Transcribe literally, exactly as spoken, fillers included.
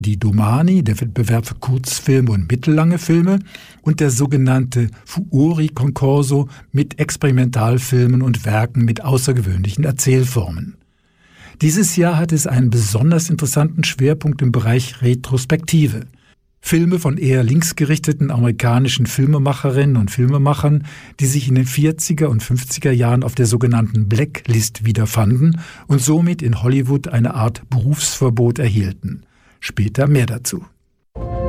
die Domani, der Wettbewerb für Kurzfilme und mittellange Filme, und der sogenannte Fuori Concorso mit Experimentalfilmen und Werken mit außergewöhnlichen Erzählformen. Dieses Jahr hat es einen besonders interessanten Schwerpunkt im Bereich Retrospektive. Filme von eher linksgerichteten amerikanischen Filmemacherinnen und Filmemachern, die sich in den vierziger und fünfziger Jahren auf der sogenannten Blacklist wiederfanden und somit in Hollywood eine Art Berufsverbot erhielten. Später mehr dazu.